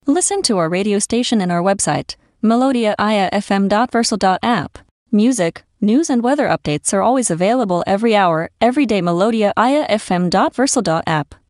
Listen to our radio station and our website, melodiaIAFM.versal.app. Music, news and weather updates are always available every hour, every day. melodiaIAFM.versal.app.